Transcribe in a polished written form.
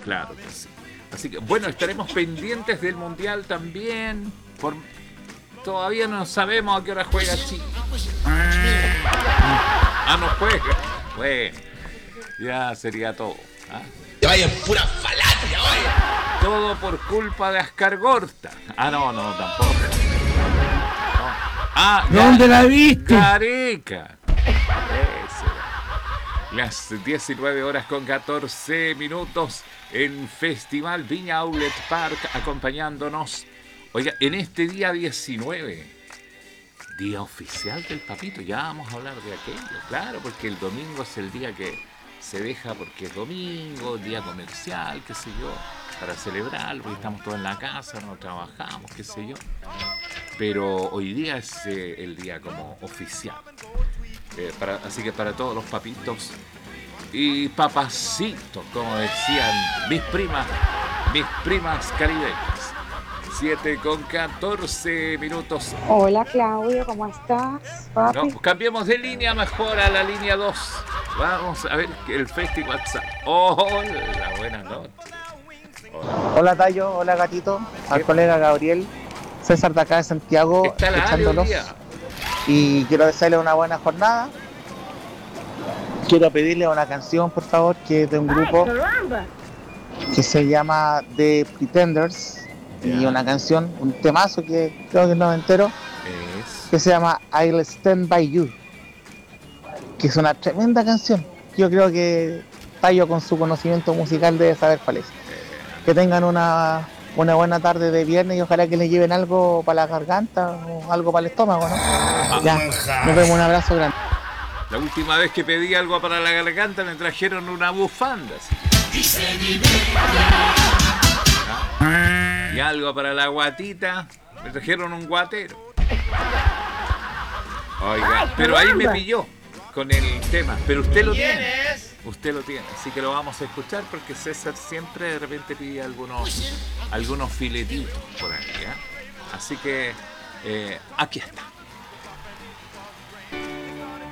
Claro que sí. Así que, bueno, estaremos pendientes del Mundial también. Todavía no sabemos a qué hora juega Chile. No juega. Bueno, ya sería todo. ¡Que vayan pura falacia, oye! Todo por culpa de Ascargorta. No, tampoco. No. ¿Dónde la viste? Gareca. Las 19:14 en Festival Viña Outlet Park acompañándonos. Oiga, en este día 19, día oficial del papito, ya vamos a hablar de aquello, claro, porque el domingo es el día que se deja porque es domingo, día comercial, qué sé yo, para celebrarlo, porque estamos todos en la casa, no trabajamos, qué sé yo. Pero hoy día es el día como oficial. Así que para todos los papitos y papacitos, como decían mis primas caribeñas. 7:14. Hola Claudio, ¿cómo estás, papi? No, pues cambiemos de línea mejor a la línea 2. Vamos a ver el Festival WhatsApp. Hola, buenas noches. Hola Tayo, hola Gatito, al colega Gabriel, César de acá de Santiago, escuchándolos. Y quiero desearle una buena jornada. Quiero pedirle una canción, por favor, que es de un grupo que se llama The Pretenders. Y una canción, un temazo que creo que es noventero, que se llama I'll Stand By You, que es una tremenda canción. Yo creo que Tayo, con su conocimiento musical, debe saber cuál es. Que tengan una buena tarde de viernes y ojalá que les lleven algo para la garganta o algo para el estómago, ¿no? Ya, nos vemos, un abrazo grande. La última vez que pedí algo para la garganta me trajeron una bufanda. Y algo para la guatita, me trajeron un guatero. Oiga, pero ahí me pilló con el tema. Pero usted lo tiene. Usted lo tiene, así que lo vamos a escuchar porque César siempre de repente pide algunos filetitos por ahí, ¿eh? Así que aquí está.